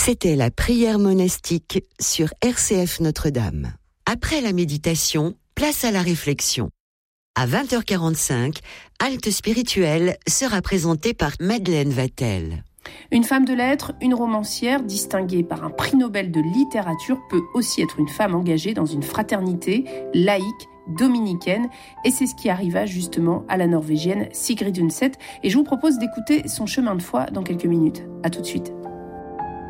C'était la prière monastique sur RCF Notre-Dame. Après la méditation, place à la réflexion. À 20h45, Halte spirituelle sera présentée par Madeleine Vatel. Une femme de lettres, une romancière distinguée par un prix Nobel de littérature peut aussi être une femme engagée dans une fraternité laïque, dominicaine, et c'est ce qui arriva justement à la Norvégienne Sigrid Undset, et je vous propose d'écouter son chemin de foi dans quelques minutes. À tout de suite.